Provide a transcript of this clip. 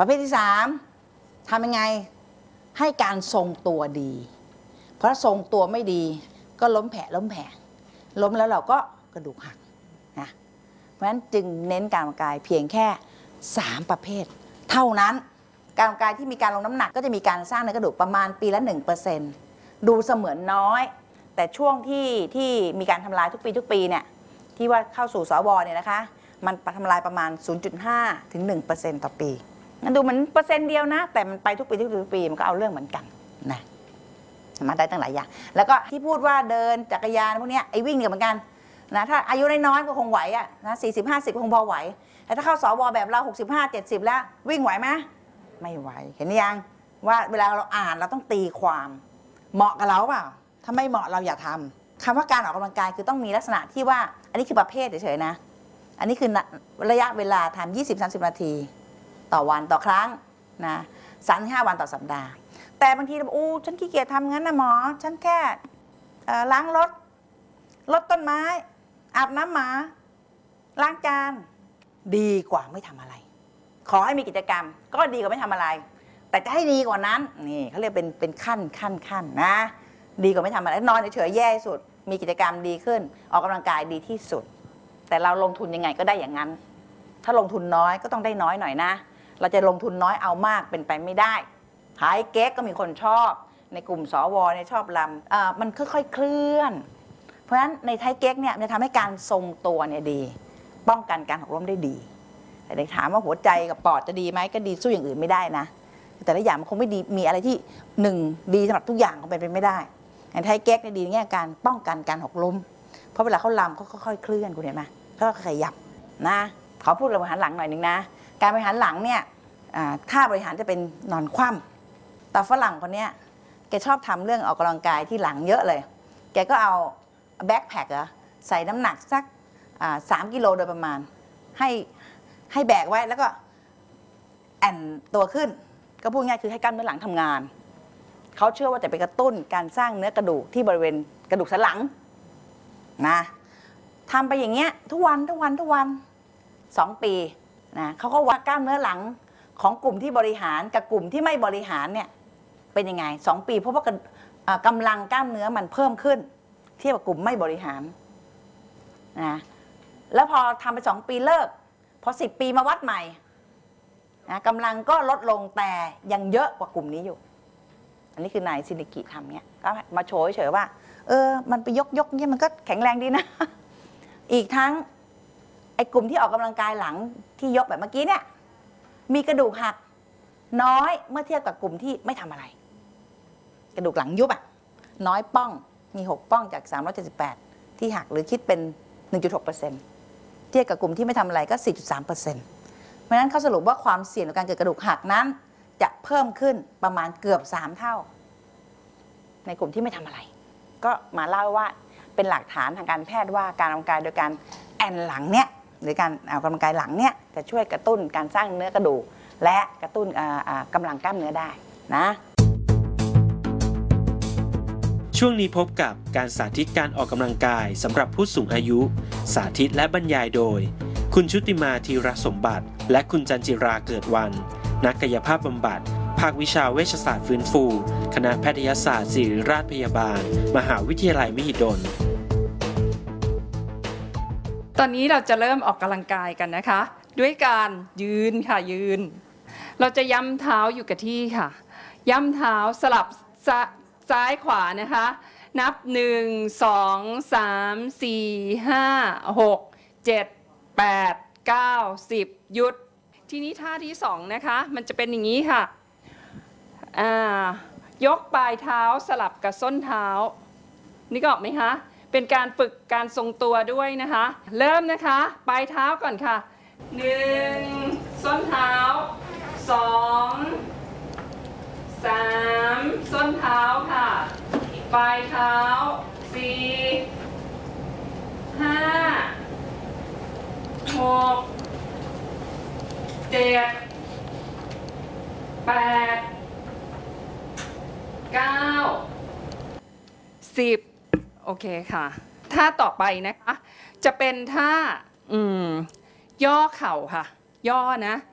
ประเภทที่3ทำยังไงให้การทรงตัวดี เพราะทรงตัวไม่ดีก็ล้มแผลล้มแล้วเราก็กระดูกหักนะเพราะฉะนั้นจึงเน้นการออกกำลังกายเพียงแค่3ประเภทเท่านั้นการออกกำลังกายที่มีการลงน้ำหนักก็จะมีการสร้างเนื้อกระดูกประมาณปีละ 1%ดูเสมือนน้อยแต่ช่วงที่มีการทำลายทุกปีเนี่ยที่ว่าเข้าสู่สวเนี่ยนะคะมันทำลายประมาณ 0.5 ถึง 1% ต่อปีงั้นดูเหมือนเปอร์เซ็นต์เดียวนะแต่มันไปทุกปีมันก็เอาเรื่องเหมือนกันนะมาได้ตั้งหลายอย่างแล้วก็ที่พูดว่าเดินจักรยานพวกนี้ไอ้วิ่งเหมือนกันนะถ้าอายุน้อยๆก็คงไหวอ่ะนะ40-50คงพอไหวแต่ถ้าเข้าสวแบบเรา65-70แล้ววิ่งไหวไหมไม่ไหวเห็นยังว่าเวลาเราอ่านเราต้องตีความเหมาะกับเราเปล่าถ้าไม่เหมาะเราอย่าทำคำว่าการออกกำลังกายคือต้องมีลักษณะที่ว่าอันนี้คือประเภทเฉยๆนะอันนี้คือระยะเวลาทำ20-30 นาทีต่อวันต่อครั้งนะ3-5 วันต่อสัปดาห์แต่บางทีอู้ฉันขี้เกียจทำงั้นนะหมอฉันแค่ล้างรถต้นไม้อาบน้ำหมาล้างจานดีกว่าไม่ทำอะไรขอให้มีกิจกรรมก็ดีกว่าไม่ทำอะไรแต่จะให้ดีกว่านั้นนี่เขาเรียกเป็นขั้นนะดีกว่าไม่ทำอะไรนอนเฉยๆแย่สุดมีกิจกรรมดีขึ้นออกกำลังกายดีที่สุดแต่เราลงทุนยังไงก็ได้อย่างนั้นถ้าลงทุนน้อยก็ต้องได้น้อยหน่อยนะเราจะลงทุนน้อยเอามากเป็นไปไม่ได้ไทเก๊กก็มีคนชอบในกลุ่มสวเนี่ยชอบลำมันค่อยๆเคลื่อนเพราะฉะนั้นในไทเก๊กเนี่ยจะทำให้การทรงตัวเนี่ยดีป้องกันการหกล้มได้ดีแต่ถามว่าหัวใจกับปอดจะดีไหมก็ดีสู้อย่างอื่นไม่ได้นะแต่ละอย่างมันคงไม่ดีมีอะไรที่1ดีสำหรับทุกอย่างคงเป็นไปไม่ได้ในไทเก๊กเนี่ยดีในแง่การป้องกันการหกล้มเพราะเวลาเขาลำเขาค่อยๆเคลื่อนคุณเห็นไหมเขาขยับนะเขาพูดเรื่องบริหารหลังหน่อยนึงนะการบริหารหลังเนี่ยท่าบริหารจะเป็นนอนคว่ำแต่ฝรั่งคนนี้แกชอบทำเรื่องออกกำลังกายที่หลังเยอะเลยแกก็เอาแบ็คแพคใส่น้ำหนักสัก3 กิโลโดยประมาณให้แบกไว้แล้วก็แอนตัวขึ้นก็พูดง่ายคือให้กล้ามเนื้อหลังทำงานเขาเชื่อว่าจะไปกระตุ้นการสร้างเนื้อกระดูกที่บริเวณกระดูกสันหลังนะทำไปอย่างเงี้ยทุกวัน2 ปีนะเขาก็วัดกล้ามเนื้อหลังของกลุ่มที่บริหารกับกลุ่มที่ไม่บริหารเนี่ยเป็นยังไง2 ปีเพราะว่ากำลังกล้ามเนื้อมันเพิ่มขึ้นเทียบกับกลุ่มไม่บริหารนะแล้วพอทำไป2 ปีเลิกพอ10 ปีมาวัดใหม่นะกำลังก็ลดลงแต่ยังเยอะกว่ากลุ่มนี้อยู่อันนี้คือนายซินิกิทำเนี่ยก็มาโชว์เฉยว่ามันไปยกเนี่ยมันก็แข็งแรงดีนะอีกทั้งไอ้กลุ่มที่ออกกำลังกายหลังที่ยกแบบเมื่อกี้เนี่ยมีกระดูกหักน้อยเมื่อเทียบกับกลุ่มที่ไม่ทำอะไรกระดูกหลังยุบน้อยป้องมี6 ป้องจาก378ที่หักหรือคิดเป็น 1.6% เทียบกับกลุ่มที่ไม่ทำอะไรก็ 4.3%เพราะฉะนั้นเขาสรุปว่าความเสี่ยงต่อการเกิดกระดูกหักนั้นจะเพิ่มขึ้นประมาณเกือบ3 เท่าในกลุ่มที่ไม่ทำอะไรก็มาเล่าว่าเป็นหลักฐานทางการแพทย์ว่าการออกกำลังกายโดยการแอนหลังเนี่ยหรือการออกกำลังกายหลังเนี่ยจะช่วยกระตุ้นการสร้างเนื้อกระดูกและกระตุ้นกำลังกล้ามเนื้อได้นะช่วงนี้พบกับการสาธิตการออกกำลังกายสำหรับผู้สูงอายุสาธิตและบรรยายโดยคุณชุติมาธีรสมบัติและคุณจันจิราเกิดวันนักกายภาพบำบัดภาควิชาเวชศาสตร์ฟื้นฟูคณะแพทยศาสตร์ศิริราชพยาบาลมหาวิทยาลัยมหิดลตอนนี้เราจะเริ่มออกกำลังกายกันนะคะด้วยการยืนค่ะยืนเราจะย้ำเท้าอยู่กับที่ค่ะย้ำเท้าสลับซ้ายขวานะคะนับ1 2 3 4 5 6 7 8 9 10หยุดทีนี้ท่าที่2นะคะมันจะเป็นอย่างนี้ค่ะยกปลายเท้าสลับกับส้นเท้านี่ก็ออกไหมคะเป็นการฝึกการทรงตัวด้วยนะคะเริ่มนะคะปลายเท้าก่อนค่ะ1ส้นเท้า2 3ส้นเท้าค่ะปลายเท้า4 5 6 7 8 9 10โอเคค่ะท่าต่อไปนะคะจะเป็นท่าย่อเข่าค่ะย่อนะ